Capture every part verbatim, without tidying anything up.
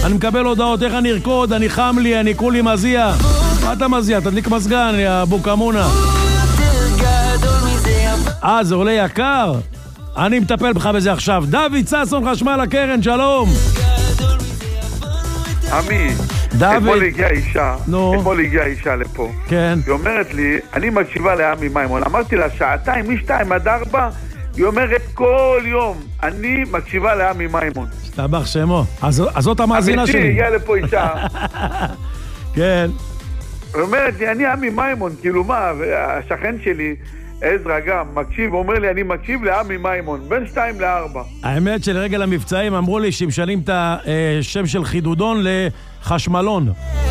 אני מקבל הודעות, איך אני ארקוד, אני חם לי, אני כולי מזיע. מה אתה מזיע? תדליק מזגן, יא בוקמונה. אה, זה עולה יקר? אני מטפל בך בזה עכשיו. דוד ששון, חשמל הקרן, שלום. עמי, אתמול הגיעה אישה, אתמול הגיעה אישה לפה. כן. היא אומרת לי, אני מקשיבה לעמי מימון. אמרתי לה, שעתיים, משתיים עד ארבע, היא אומרת כל יום, אני מקשיבה לעמי מימון. שתבח שמו. אז זאת המאזינה שלי. אמיתי, הגיעה לפה אישה. כן. היא אומרת לי, אני עמי מימון, כאילו מה, השכן שלי, עזרא גם, מקשיב, אומר לי, אני מקשיב לעמי מימון, בין שתיים לארבע. האמת שלרגל המבצעים אמרו לי שמשנים את השם של חידודון לחשמלון.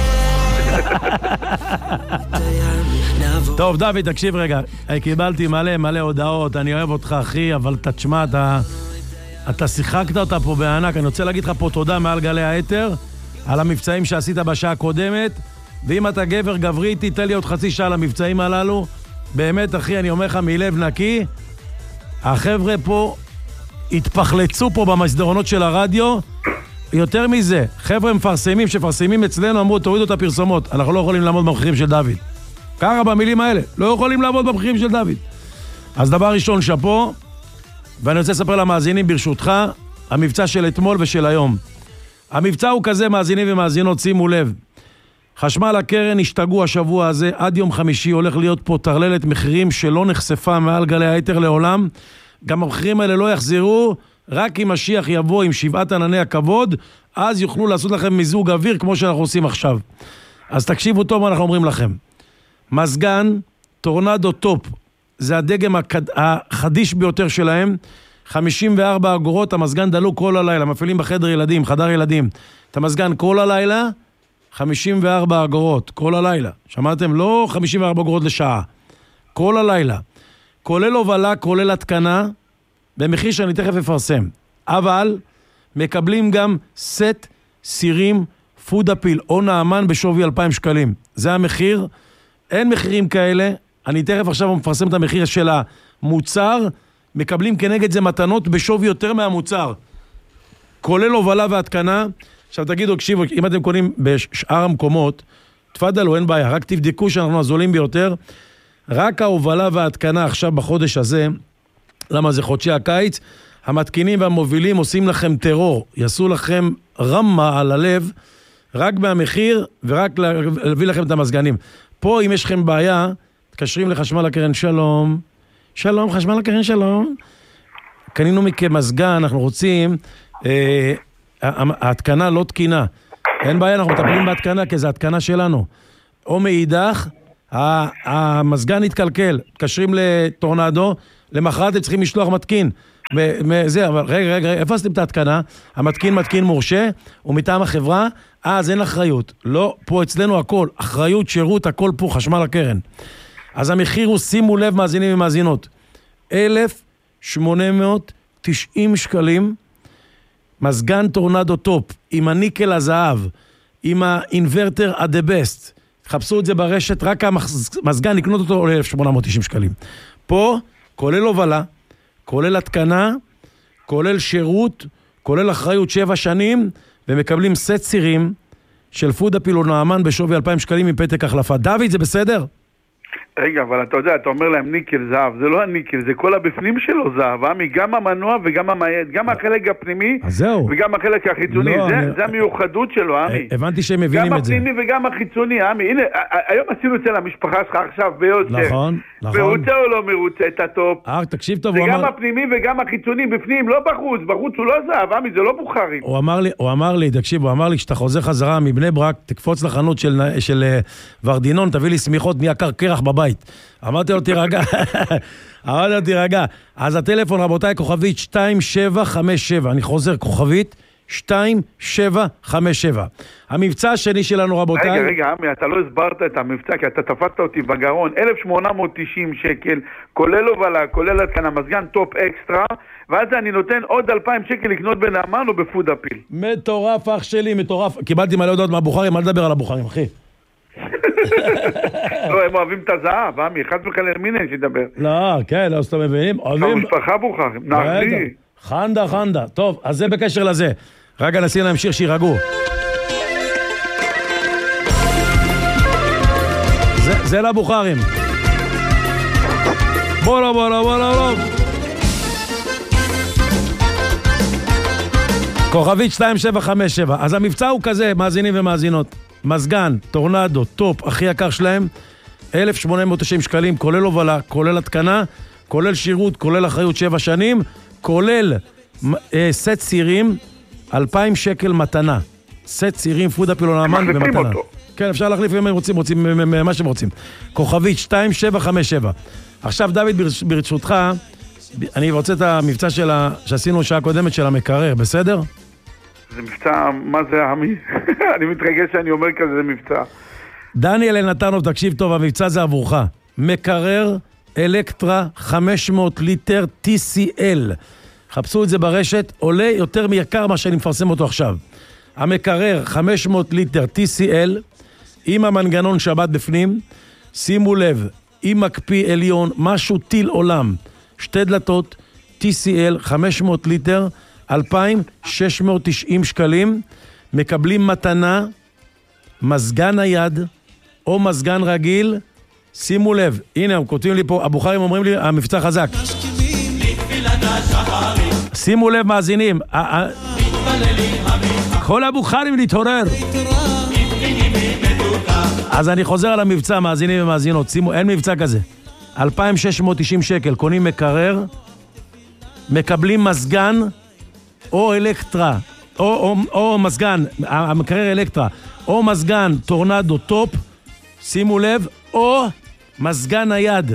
טוב, דוד, תקשיב רגע. קיבלתי מלא מלא הודעות, אני אוהב אותך, אחי, אבל תשמע, אתה, אתה שיחקת אותה פה בענק. אני רוצה להגיד לך פה תודה מעל גלי האתר, על המבצעים שעשית בשעה הקודמת, ואם אתה גבר גברי, תיתן לי עוד חצי שעה למבצעים הללו. באמת, אחי, אני אומר לך מלב נקי, החבר'ה פה התפחלצו פה במסדרונות של הרדיו. יותר מזה, חבר'ה מפרסמים שפרסמים אצלנו, אמרו, תורידו את הפרסומות, אנחנו לא יכולים לעמוד במחירים של דוד. ככה במילים האלה, לא יכולים לעבוד במחירים של דוד. אז דבר ראשון, שפו, ואני רוצה לספר למאזינים ברשותך, המבצע של אתמול ושל היום. המבצע הוא כזה, מאזינים ומאזינות, שימו לב. חשמל הקרן השתגעו השבוע הזה, עד יום חמישי הולך להיות פה תרללת מחירים שלא נחשפה מעל גלי היתר לעולם. גם המחירים האלה לא יחזרו, רק אם משיח יבוא עם שבעת ענני הכבוד, אז יוכלו לעשות לכם מיזוג אוויר כמו שאנחנו עושים עכשיו. אז תקשיבו טוב מה אנחנו אומרים לכם. מזגן, טורנדו טופ, זה הדגם הקד... החדיש ביותר שלהם, חמישים וארבע אגורות, המזגן דלוק כל הלילה, מפעילים בחדר ילדים, חדר ילדים. את המזגן כל הלילה, חמישים וארבע אגורות, כל הלילה. שמעתם? לא חמישים וארבע אגורות לשעה. כל הלילה. כולל הובלה, כולל התקנה, במחיר שאני תכף אפרסם. אבל מקבלים גם סט סירים פוד אפיל או נאמן בשווי אלפיים שקלים. זה המחיר. אין מחירים כאלה. אני תכף עכשיו מפרסם את המחיר של המוצר. מקבלים כנגד זה מתנות בשווי יותר מהמוצר. כולל הובלה והתקנה. עכשיו תגידו, קשיבו, אם אתם קונים בשאר המקומות, תפדלו, אין בעיה, רק תבדקו שאנחנו הזולים ביותר. רק ההובלה וההתקנה עכשיו בחודש הזה, למה זה חודשי הקיץ, המתקינים והמובילים עושים לכם טרור, יעשו לכם רמה על הלב, רק מהמחיר ורק להביא לכם את המזגנים. פה אם יש לכם בעיה, תקשרים לחשמל הקרן, שלום, שלום, חשמל הקרן, שלום. קנינו מכמזגן, אנחנו רוצים... אה, ההתקנה לא תקינה. אין בעיה, אנחנו מטפלים בהתקנה, כי זה התקנה שלנו. או מאידך, המזגן התקלקל, קשרים לטורנדו, למחרת הם צריכים לשלוח מתקין. זה, אבל רגע, רגע, איפה עשיתם את ההתקנה? המתקין מתקין מורשה, ומטעם החברה, אז אין אחריות. לא, פה אצלנו הכל, אחריות, שירות, הכל פה, חשמל הקרן. אז המחיר הוא, שימו לב, מאזינים ומאזינות, אלף שמונה מאות תשעים שקלים, מזגן טורנדו טופ, עם הניקל הזהב, עם האינברטר עד הבסט. תחפשו את זה ברשת, רק המזגן, לקנות אותו עולה אלף שמונה מאות תשעים שקלים. פה, כולל הובלה, כולל התקנה, כולל שירות, כולל אחריות שבע שנים, ומקבלים סט סירים של פוד אפיל או נאמן בשווי אלפיים שקלים עם פתק החלפה. דוד, זה בסדר? רגע, אבל אתה יודע, אתה אומר להם ניקל זהב, זה לא הניקל, זה כל הבפנים שלו זהב, עמי, גם המנוע וגם המייד, גם החלק הפנימי וגם החלק החיצוני, לא, זה, אני... זה המיוחדות שלו, עמי. הבנתי שהם מבינים את זה. גם הפנימי וגם החיצוני, עמי. הנה, היום עשינו אצל המשפחה שלך עכשיו ביותר. נכון, נכון. מרוצה או לא מרוצה את הטופ? אה, תקשיב טוב, זה הוא גם אמר... הפנימי וגם החיצוני בפנים, לא בחוץ, בחוץ הוא לא זהב, עמי, זה לא בוכרים. הוא אמר לי, הוא אמר לי, תקשיב, הוא אמר לי, כשאתה חוזר חזרה מבני ברק, תקפוץ לחנות של, של ורדינון, תביא לי סמיכות, מי יקר קרח בבית. אמרתי לו, תירגע. אמרתי לו, תירגע. אז הטלפון, רבותיי, כוכבית שתיים שבע חמש שבע. אני חוזר, כוכבית שתיים שבע חמש שבע. המבצע השני שלנו, רבותיי... רגע, רגע, עמי, אתה לא הסברת את המבצע, כי אתה תפסת אותי בגרון. אלף שמונה מאות תשעים שקל, כולל הובלה, כולל התקנה, מזגן טופ אקסטרה, ואז אני נותן עוד אלפיים שקל לקנות בנאמן או בפוד אפיל. מטורף, אח שלי, מטורף. קיבלתי מלא הודעות מהבוכרים, מה לדבר על הבוכרים, אחי? לא, הם אוהבים את הזהב, עמי, חד וחלילה מינן שידבר. לא, כן, לא סתם מבינים. המשפחה בוכרים, נחלי. חנדה, חנדה. טוב, אז זה בקשר לזה. רגע, נשים להם שיר שירגעו. זה, זה לבוחרים. בולו, בולו, בולו, בולו. כוכבית שתיים שבע חמש שבע. אז המבצע הוא כזה, מאזינים ומאזינות. מזגן, טורנדו, טופ, הכי יקר שלהם, אלף שמונה מאות תשעים שקלים, כולל הובלה, כולל התקנה, כולל שירות, כולל אחריות שבע שנים, כולל אה, סט צירים, אלפיים שקל מתנה. סט צירים, פודה פילונמן במתנה. אותו. כן, אפשר להחליף אם הם רוצים, רוצים מה שהם רוצים. כוכבית שתיים שבע חמש שבע. עכשיו, דוד, ברשותך, אני רוצה את המבצע שלה, שעשינו שעה קודמת של המקרר, בסדר? זה מבצע, מה זה עמי? אני מתרגש שאני אומר כזה, זה מבצע. דניאל אלנתנוב, תקשיב טוב, המבצע זה עבורך. מקרר אלקטרה חמש מאות ליטר טי סי אל. חפשו את זה ברשת, עולה יותר מיקר מה שאני מפרסם אותו עכשיו. המקרר חמש מאות ליטר טי סי אל, עם המנגנון שבת בפנים, שימו לב, עם מקפיא עליון, משהו טיל עולם, שתי דלתות, טי סי אל, חמש מאות ליטר, אלפיים שש מאות תשעים שקלים, מקבלים מתנה, מזגן נייד, או מזגן רגיל, שימו לב, הנה, הם כותבים לי פה, הבוחרים אומרים לי, המבצע חזק. שימו לב, מאזינים, כל הבוחרים להתעורר. אז אני חוזר על המבצע, מאזינים ומאזינות, שימו, אין מבצע כזה. אלפיים שש מאות תשעים שקל, קונים מקרר, מקבלים מזגן, או אלקטרה, או, או, או מזגן, המקרר אלקטרה, או מזגן טורנדו טופ, שימו לב, או מזגן נייד,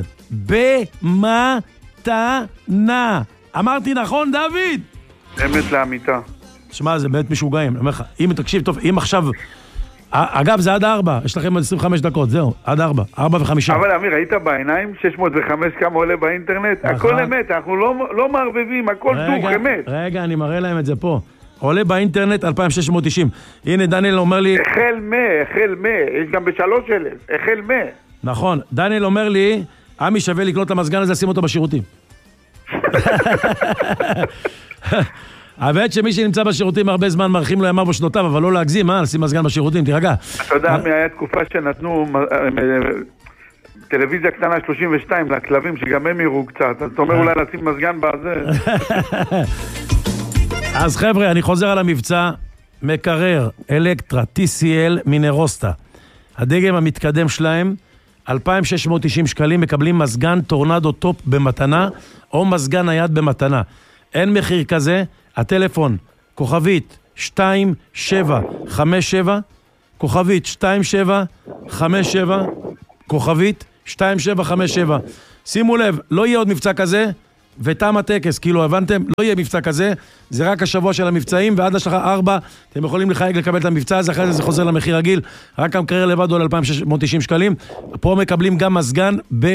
במתנה. אמרתי נכון, דוד? אמת לאמיתה. שמע, זה באמת משוגעים. אני אומר לך, אם תקשיב טוב, אם עכשיו... אגב, זה עד ארבע, יש לכם עשרים וחמש דקות, זהו, עד ארבע, ארבע וחמישה. אבל אמיר, ראית בעיניים שש מאות וחמש כמה עולה באינטרנט? הכל אמת, אנחנו לא, לא מערבבים, הכל דוך, אמת. רגע, אני מראה להם את זה פה. עולה באינטרנט אלפיים שש מאות תשעים. הנה, דניאל אומר לי... החל מה, החל מה, יש גם בשלוש אלף, החל מה. נכון, דניאל אומר לי, עמי שווה לקנות את המזגן הזה, שים אותו בשירותים. האמת שמי שנמצא בשירותים הרבה זמן מרחים לו ימיו בשנותיו, אבל לא להגזים, מה? לשים מזגן בשירותים, תירגע. אתה יודע, היה תקופה שנתנו טלוויזיה קטנה שלושים ושתיים לכלבים, שגם הם יראו קצת, אז אתה אומר אולי לשים מזגן בזה. אז חבר'ה, אני חוזר על המבצע, מקרר, אלקטרה, טי סי אל, מינרוסטה. הדגם המתקדם שלהם, אלפיים שש מאות תשעים שקלים, מקבלים מזגן טורנדו טופ במתנה, או מזגן נייד במתנה. אין מחיר כזה, הטלפון, כוכבית שתיים שבע חמש שבע, כוכבית שתיים שבע חמש שבע, כוכבית שתיים שבע חמש שבע. שימו לב, לא יהיה עוד מבצע כזה, ותם הטקס, כאילו הבנתם, לא יהיה מבצע כזה, זה רק השבוע של המבצעים, ועד השעה ארבע, אתם יכולים לחייג לקבל את המבצע הזה, אחרי זה זה חוזר למחיר רגיל, רק המקרר לבד עולה אלפיים שש מאות תשעים שקלים, פה מקבלים גם מזגן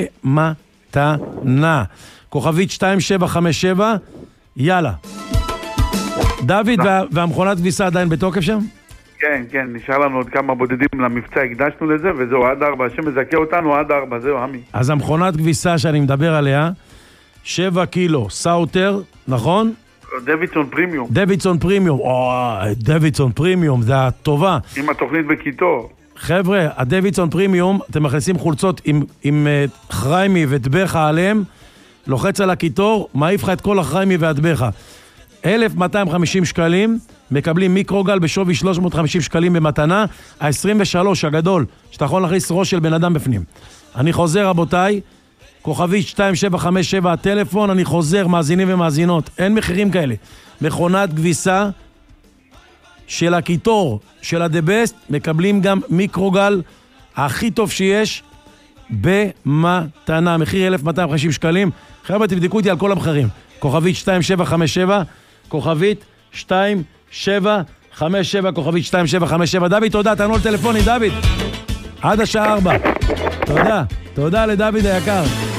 במתנה. כוכבית שתיים שבע חמש שבע, יאללה. דוד, וה, והמכונת כביסה עדיין בתוקף שם? כן, כן, נשאר לנו עוד כמה בודדים למבצע, הקדשנו לזה, וזהו, עד ארבע, השם מזכה אותנו עד ארבע, זהו, עמי. אז המכונת כביסה שאני מדבר עליה, שבע קילו, סאוטר, נכון? דוידסון פרימיום. דוידסון פרימיום, או, דוידסון פרימיום, זה הטובה. עם התוכנית בקיטור. חבר'ה, הדוידסון פרימיום, אתם מכניסים חולצות עם, עם uh, חריימי וטבחה עליהם, לוחץ על הקיטור, מעיף לך את כל החריימי והטבחה. אלף מאתיים וחמישים שקלים, מקבלים מיקרוגל בשווי שלוש מאות וחמישים שקלים במתנה, ה-עשרים ושלוש הגדול, שאתה יכול להכניס ראש של בן אדם בפנים. אני חוזר, רבותיי, כוכבית שתיים שבע חמש שבע, הטלפון, אני חוזר, מאזינים ומאזינות, אין מחירים כאלה. מכונת כביסה של הקיטור, של הדבסט, מקבלים גם מיקרוגל, הכי טוב שיש, במתנה, מחיר אלף מאתיים וחמישים שקלים. חבר'ה, תבדקו אותי על כל המחירים. כוכבית שתיים שבע חמש שבע, כוכבית שתיים שבע חמש שבע, כוכבית שתיים שבע חמש שבע. דוד, תודה, תענו לטלפוני, דוד. עד השעה ארבע. תודה, תודה לדוד היקר.